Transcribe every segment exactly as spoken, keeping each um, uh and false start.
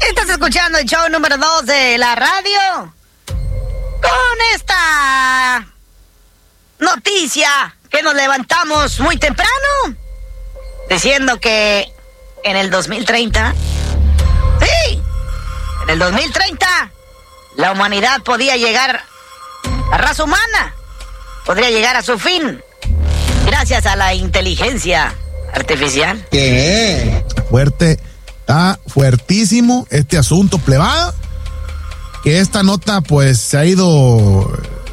Estás escuchando el show número dos de la radio con esta noticia que nos levantamos muy temprano diciendo que en el dos mil treinta, sí, en el dos mil treinta la humanidad podía llegar, la raza humana podría llegar a su fin gracias a la inteligencia artificial. ¿Qué? Fuerte, está fuertísimo este asunto, plebada. Que esta nota pues se ha ido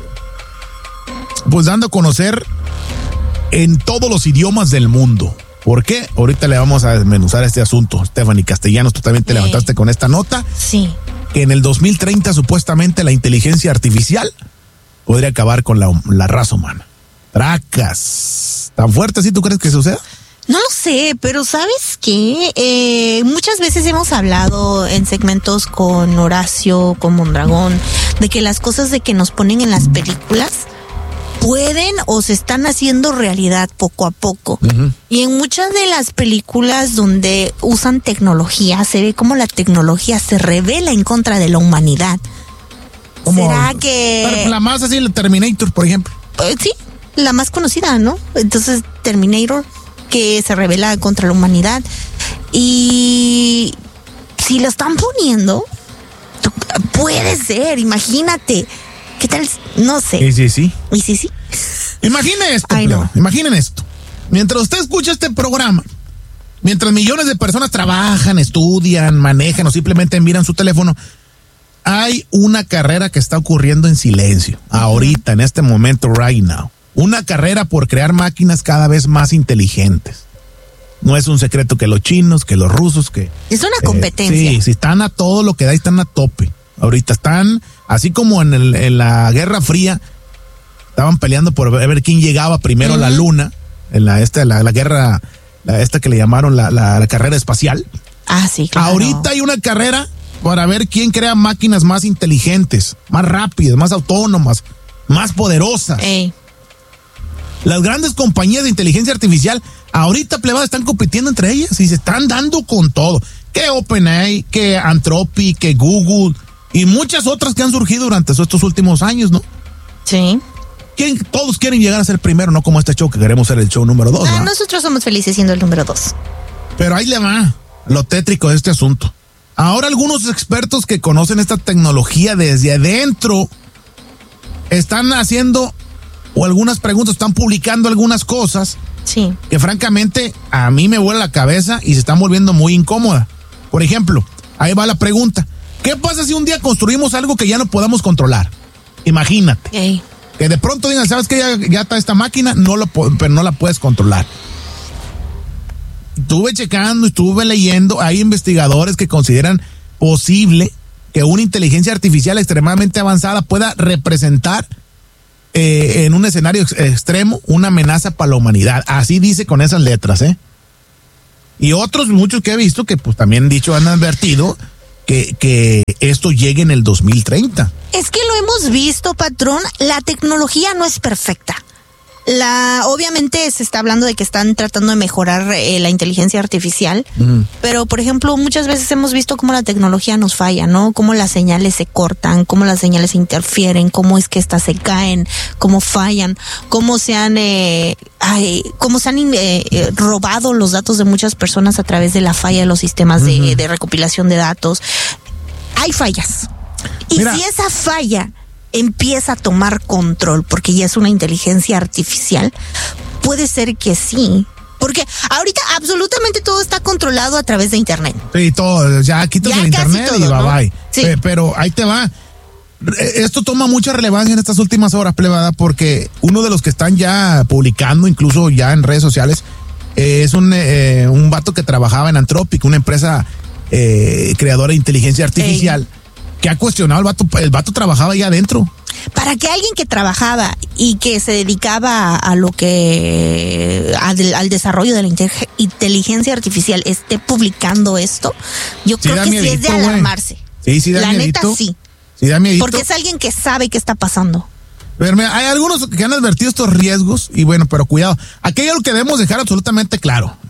pues dando a conocer en todos los idiomas del mundo. ¿Por qué? Ahorita le vamos a desmenuzar este asunto. Stephanie Castellanos, tú también te sí. levantaste con esta nota. Sí. Que en el dos mil treinta supuestamente la inteligencia artificial podría acabar con la, la raza humana. Tracas. ¿Tan fuerte así tú crees que suceda? No lo sé, pero ¿sabes qué? Eh, muchas veces hemos hablado en segmentos con Horacio, con Mondragón, de que las cosas de que nos ponen en las películas pueden o se están haciendo realidad poco a poco. Uh-huh. Y en muchas de las películas donde usan tecnología, se ve como la tecnología se revela en contra de la humanidad. Como ¿Será que...? La más así, la Terminator, por ejemplo. Eh, sí, la más conocida, ¿no? Entonces, Terminator, que se revela contra la humanidad. Y si lo están poniendo, puede ser, imagínate. ¿Qué tal? No sé. Sí, sí, sí. Y sí, sí. Imaginen esto, Ay, no. imaginen esto. Mientras usted escucha este programa, mientras millones de personas trabajan, estudian, manejan o simplemente miran su teléfono, hay una carrera que está ocurriendo en silencio, uh-huh. ahorita, en este momento, right now. Una carrera por crear máquinas cada vez más inteligentes. No es un secreto que los chinos, que los rusos, que... Es una competencia. Eh, sí, sí, están a todo lo que da y están a tope. Ahorita están, así como en, el, en la Guerra Fría, estaban peleando por ver quién llegaba primero uh-huh. a la luna, en la esta la, la guerra, la, esta que le llamaron la, la, la carrera espacial. Ah, sí, claro. Ahorita hay una carrera para ver quién crea máquinas más inteligentes, más rápidas, más autónomas, más poderosas. Ey. Las grandes compañías de inteligencia artificial ahorita, plebada, están compitiendo entre ellas y se están dando con todo. Que OpenAI, que Anthropic, que Google y muchas otras que han surgido durante estos últimos años, ¿no? Sí. ¿Quién? Todos quieren llegar a ser primero, no como este show que queremos ser el show número dos. Ah, nosotros somos felices siendo el número dos. Pero ahí le va lo tétrico de este asunto. Ahora algunos expertos que conocen esta tecnología desde adentro están haciendo o algunas preguntas, están publicando algunas cosas sí. que francamente a mí me vuela la cabeza y se están volviendo muy incómodas. Por ejemplo, ahí va la pregunta. ¿Qué pasa si un día construimos algo que ya no podamos controlar? Imagínate. Ey. Que de pronto digan, ¿sabes qué? Ya, ya está esta máquina, no lo, pero no la puedes controlar. Estuve checando, estuve leyendo, hay investigadores que consideran posible que una inteligencia artificial extremadamente avanzada pueda representar eh, en un escenario ex- extremo una amenaza para la humanidad. Así dice con esas letras, ¿eh? Y otros, muchos que he visto, que pues también dicho, han advertido que, que esto llegue en el dos mil treinta. Es que lo hemos visto, patrón, la tecnología no es perfecta. La, obviamente se está hablando de que están tratando de mejorar eh, la inteligencia artificial, mm. pero por ejemplo muchas veces hemos visto cómo la tecnología nos falla, ¿no? Cómo las señales se cortan, cómo las señales se interfieren, cómo es que estas se caen, cómo fallan, cómo se han, eh, ay, cómo se han eh, eh, robado los datos de muchas personas a través de la falla de los sistemas mm-hmm. de, de recopilación de datos. Hay fallas. Y Mira. si esa falla empieza a tomar control, porque ya es una inteligencia artificial, puede ser que sí. Porque ahorita absolutamente todo está controlado a través de internet. Sí, todo, ya quitas ya el internet todo, y bye, ¿no? bye. Sí. Pero, pero ahí te va. Esto toma mucha relevancia en estas últimas horas, plebada, porque uno de los que están ya publicando, incluso ya en redes sociales, eh, es un, eh, un vato que trabajaba en Anthropic, una empresa eh, creadora de inteligencia artificial. Ey. Que ha cuestionado el vato, el vato trabajaba ahí adentro. Para que alguien que trabajaba y que se dedicaba a, a lo que al, al desarrollo de la inteligencia artificial esté publicando esto, yo sí creo que miedito, sí es de alarmarse. Sí, sí da La miedito. neta sí. Sí da miedito. Porque es alguien que sabe qué está pasando. Pero mira, hay algunos que han advertido estos riesgos y bueno, pero cuidado. Aquí hay algo que debemos dejar absolutamente claro.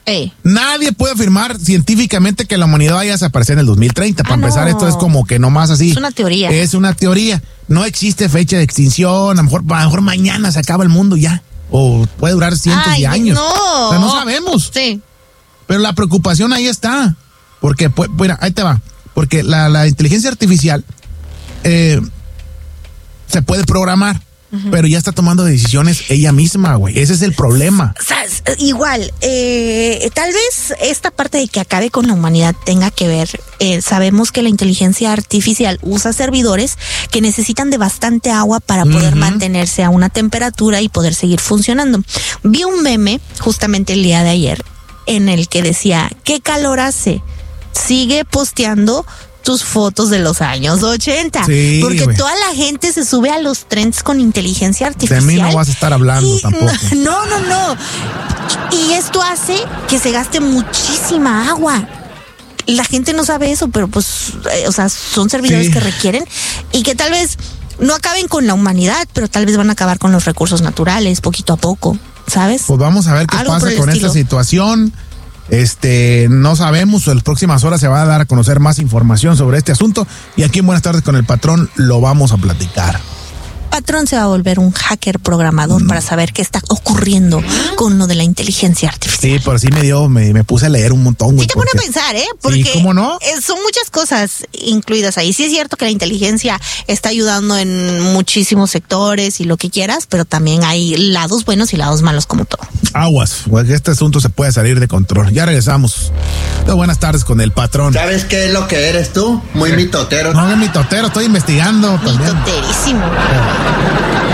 Ey. Nadie puede afirmar científicamente que la humanidad vaya a desaparecer en el dos mil treinta. Para Ah, empezar, no. esto es como que nomás así. Es una teoría. Es una teoría. No existe fecha de extinción. A lo mejor, a lo mejor mañana se acaba el mundo ya. O puede durar cientos Ay, de años. no. O sea, no sabemos. Sí. Pero la preocupación ahí está. Porque, pues, mira, ahí te va. Porque la, la inteligencia artificial eh, se puede programar. Uh-huh. Pero ya está tomando decisiones ella misma, güey. Ese es el problema. O sea, igual, eh, tal vez esta parte de que acabe con la humanidad tenga que ver. Eh, sabemos que la inteligencia artificial usa servidores que necesitan de bastante agua para poder uh-huh. mantenerse a una temperatura y poder seguir funcionando. Vi un meme justamente el día de ayer en el que decía, ¿qué calor hace? Sigue posteando tus fotos de los años ochenta. Sí, porque wey. Toda la gente se sube a los trends con inteligencia artificial. De mí no vas a estar hablando y, tampoco. No, no, no. Y esto hace que se gaste muchísima agua. La gente no sabe eso, pero pues, eh, o sea, son servidores sí. que requieren y que tal vez no acaben con la humanidad, pero tal vez van a acabar con los recursos naturales poquito a poco, ¿sabes? Pues vamos a ver qué Algo pasa con estilo. esta situación. Este, no sabemos, en las próximas horas se va a dar a conocer más información sobre este asunto y aquí en Buenas Tardes con el Patrón lo vamos a platicar. Patrón se va a volver un hacker programador mm. para saber qué está ocurriendo con lo de la inteligencia artificial. Sí, pero sí me dio, me, me puse a leer un montón. Sí te pone a pensar, ¿eh? Porque sí, ¿cómo no? Son muchas cosas incluidas ahí. Sí es cierto que la inteligencia está ayudando en muchísimos sectores y lo que quieras, pero también hay lados buenos y lados malos como todo. Aguas, pues este asunto se puede salir de control. Ya regresamos. Buenas tardes con el Patrón. ¿Sabes qué es lo que eres tú? Muy mitotero. No, es mitotero, estoy investigando. Mitoterísimo. También.